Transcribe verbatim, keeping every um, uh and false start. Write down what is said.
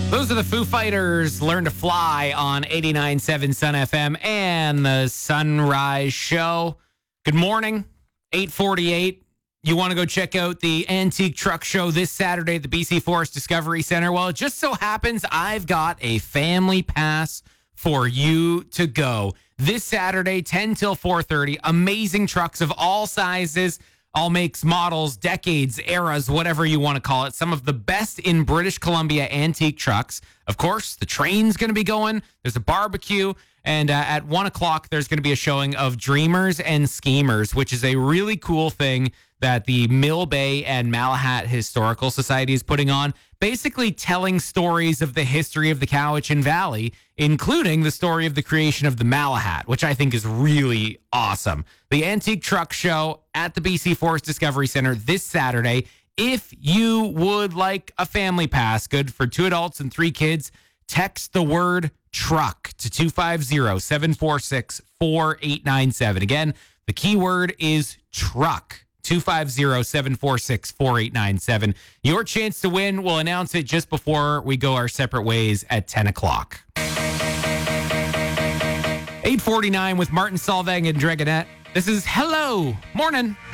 Those are the Foo Fighters, Learn to Fly on eighty-nine point seven Sun F M and the Sunrise Show. Good morning, eight forty-eight. You want to go check out the Antique Truck Show this Saturday at the B C Forest Discovery Center? Well, it just so happens I've got a family pass for you to go. This Saturday, ten till four thirty. Amazing trucks of all sizes, all makes, models, decades, eras, whatever you want to call it. Some of the best in British Columbia antique trucks. Of course, the train's going to be going. There's a barbecue. And uh, at one o'clock, there's going to be a showing of Dreamers and Schemers, which is a really cool thing that the Mill Bay and Malahat Historical Society is putting on, basically telling stories of the history of the Cowichan Valley, including the story of the creation of the Malahat, which I think is really awesome. The Antique Truck Show at the B C Forest Discovery Center this Saturday. If you would like a family pass, good for two adults and three kids, text the word truck to two five zero, seven four six, four eight nine seven. Again, the keyword is truck. two five zero, seven four six, four eight nine seven. Your chance to win, we'll announce it just before we go our separate ways at ten o'clock. eight forty-nine with Martin Solveig and Dragonette. This is Hello Morning.